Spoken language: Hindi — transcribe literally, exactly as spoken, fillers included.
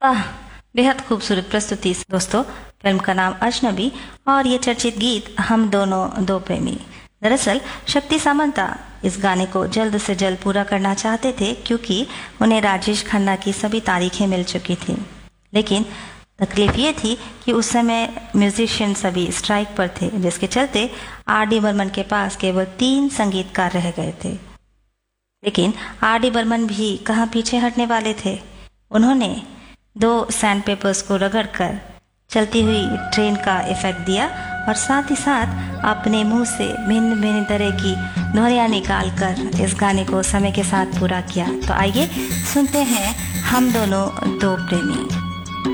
वाह, बेहद खूबसूरत प्रस्तुति दोस्तों। फिल्म का नाम अजनबी और ये चर्चित गीत हम दोनों दो प्रेमी। दरअसल शक्ति सामंता इस गाने को जल्द से जल्द पूरा करना चाहते थे क्योंकि उन्हें राजेश खन्ना की सभी तारीखें मिल चुकी थी। लेकिन तकलीफ ये थी कि उस समय म्यूजिशियन सभी स्ट्राइक पर थे, जिसके चलते आर डी बर्मन के पास केवल तीन संगीतकार रह गए थे। लेकिन आर डी बर्मन भी कहाँ पीछे हटने वाले थे। उन्होंने दो सैंड पेपर्स को रगड़कर चलती हुई ट्रेन का इफेक्ट दिया और साथ ही साथ अपने मुंह से भिन्न भिन्न तरह की ध्वनियाँ निकालकर इस गाने को समय के साथ पूरा किया। तो आइए सुनते हैं हम दोनों दो प्रेमी।